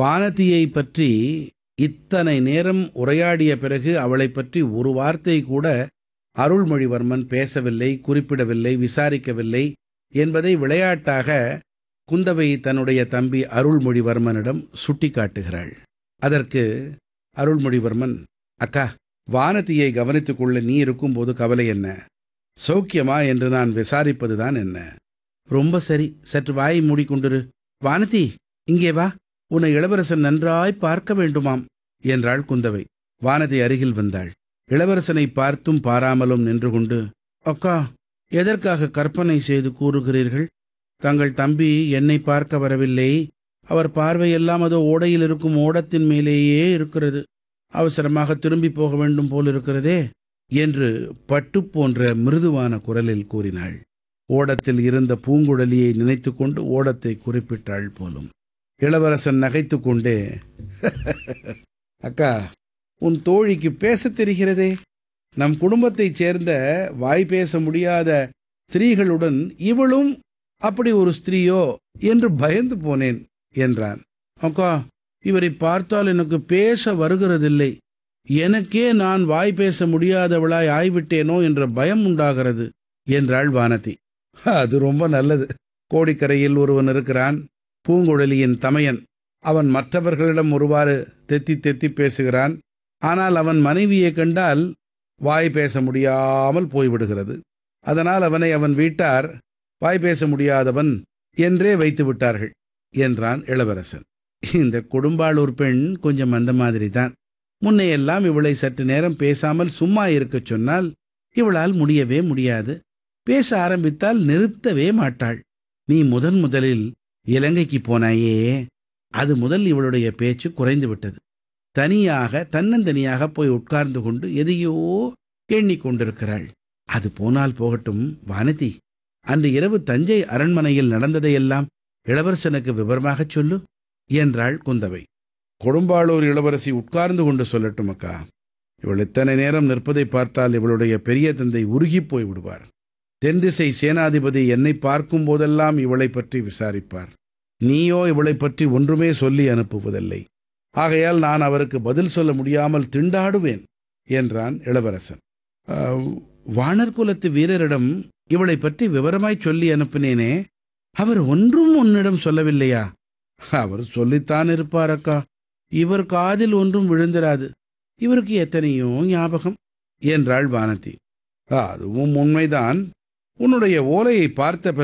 வானதியை பற்றி இத்தனை நேரம் உரையாடிய பிறகு அவளைப் பற்றி ஒரு வார்த்தை கூட அருள்மொழிவர்மன் பேசவில்லை, குறிப்பிடவில்லை, விசாரிக்கவில்லை என்பதை விளையாட்டாக குந்தவை தன்னுடைய தம்பி அருள்மொழிவர்மனிடம் சுட்டிக்காட்டுகிறாள். அதற்கு அருள்மொழிவர்மன், அக்கா, வானதியை கவனித்துக் கொள்ள நீ இருக்கும்போது கவலை என்ன? சௌக்கியமா என்று நான் விசாரிப்பதுதான் என்ன? ரொம்ப சரி, சற்று வாயை மூடிக்கொண்டிரு. வானதி, இங்கே வா, உன்னை இளவரசன் நன்றாய் பார்க்க வேண்டுமாம் என்றாள் குந்தவை. வானதி அருகில் வந்தாள். இளவரசனை பார்த்தும் பாராமலும் நின்று கொண்டு, அக்கா, எதற்காக கற்பனை செய்து கூறுகிறீர்கள்? தங்கள் தம்பி என்னை பார்க்க வரவில்லை. அவர் பார்வையெல்லாம் அதோ ஓடையில் இருக்கும் ஓடத்தின் மேலேயே இருக்கிறது. அவசரமாக திரும்பி போக வேண்டும் போல் இருக்கிறதே என்று பட்டு போன்ற மிருதுவான குரலில் கூறினாள். ஓடத்தில் இருந்த பூங்குழலியை நினைத்து கொண்டு ஓடத்தை குறிப்பிட்டாள் போலும். இளவரசன் நகைத்து கொண்டே, அக்கா, உன் தோழிக்கு பேசத் தெரிகிறதே. நம் குடும்பத்தைச் சேர்ந்த வாய் பேச முடியாத ஸ்திரீகளுடன் இவளும் அப்படி ஒரு ஸ்திரீயோ என்று பயந்து போனேன் என்றான். அக்கா, இவரை பார்த்தால் எனக்கு பேச வருகிறதில்லை. எனக்கே நான் வாய் பேச முடியாதவளாய் ஆய்விட்டேனோ என்ற பயம் உண்டாகிறது என்றாள் வானதி. அது ரொம்ப நல்லது. கோடிக்கரையில் ஒருவன் இருக்கிறான், பூங்குழலியின் தமையன். அவன் மற்றவர்களிடம் ஒருவாறு தெத்தி தெத்தி பேசுகிறான். ஆனால் அவன் மனைவியை கண்டால் வாய் பேச முடியாமல் போய்விடுகிறது. அதனால் அவனை அவன் வீட்டார் வாய் பேச முடியாதவன் என்றே வைத்து விட்டார்கள் என்றான் இளவரசன். இந்த கொடும்பாளூர் பெண் கொஞ்சம் அந்த மாதிரி தான். முன்னையெல்லாம் இவளை சற்று நேரம் பேசாமல் சும்மா இருக்கச் சொன்னால் இவளால் முடியவே முடியாது. பேச ஆரம்பித்தால் நிறுத்தவே மாட்டாள். நீ முதலில் இலங்கைக்கு போனாயே, அது முதல் இவளுடைய பேச்சு குறைந்து விட்டது. தன்னந்தனியாக போய் உட்கார்ந்து கொண்டு எதையோ எண்ணிக்கொண்டிருக்கிறாள். அது போனால் போகட்டும். வானதி, அன்று இரவு தஞ்சை அரண்மனையில் நடந்ததையெல்லாம் இளவரசனுக்கு விவரமாகச் சொல்லு என்றாள் குந்தவை. கொடும்பாளூர் இளவரசி உட்கார்ந்து கொண்டு சொல்லட்டும் அக்கா. இவள் இத்தனை நேரம் நிற்பதை பார்த்தால் இவளுடைய பெரிய தந்தை உருகி போய் விடுவார். தென்திசை சேனாதிபதி என்னை பார்க்கும் போதெல்லாம் இவளை பற்றி விசாரிப்பார். நீயோ இவளை பற்றி ஒன்றுமே சொல்லி அனுப்புவதில்லை. ஆகையால் நான் அவருக்கு பதில் சொல்ல முடியாமல் திண்டாடுவேன் என்றான் இளவரசன். வாணர் குலத்து வீரரிடம் இவளை பற்றி விவரமாய் சொல்லி அனுப்பினேனே, அவர் ஒன்றும் உன்னிடம் சொல்லவில்லையா? அவர் சொல்லித்தான் இருப்பார் அக்கா. இவர் காதில் ஒன்றும் விழுந்திராது. இவருக்கு எத்தனையோ ஞாபகம் என்றாள் வானதி. அதுவும் உண்மைதான். உன்னுடைய ஓலையை பார்த்த